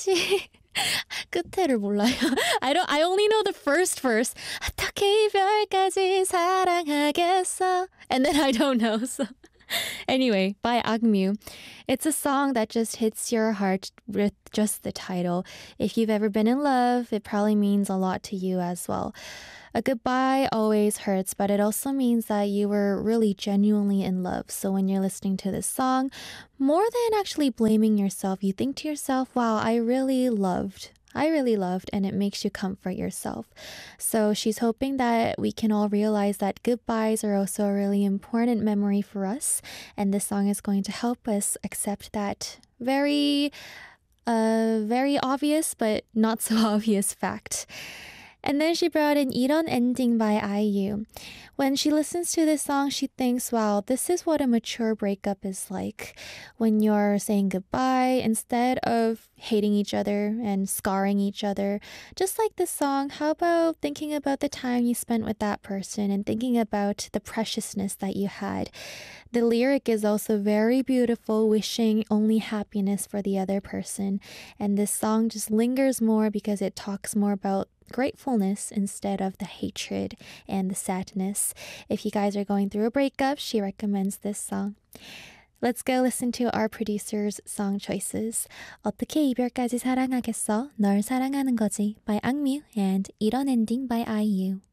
다시 끝에를 몰라요. I only know the first verse. 어떻게 이별까지 사랑하겠어. And then I don't know. So anyway, by Agmu. It's a song that just hits your heart with just the title. If you've ever been in love, it probably means a lot to you as well. A goodbye always hurts, but it also means that you were really genuinely in love. So when you're listening to this song, more than actually blaming yourself, you think to yourself, wow, I really loved, and it makes you comfort yourself. So she's hoping that we can all realize that goodbyes are also a really important memory for us. And this song is going to help us accept that very obvious but not so obvious fact. And then she brought in 이런 ending by IU. When she listens to this song, she thinks, wow, this is what a mature breakup is like. When you're saying goodbye, instead of hating each other and scarring each other, just like this song, how about thinking about the time you spent with that person and thinking about the preciousness that you had. The lyric is also very beautiful, wishing only happiness for the other person. And this song just lingers more because it talks more about gratefulness instead of the hatred and the sadness. If you guys are going through a breakup, she recommends this song. Let's go listen to our producer's song choices. 어떻게 이별까지 사랑하겠어? 널 사랑하는 거지 by Angmu and 이런 ending by IU.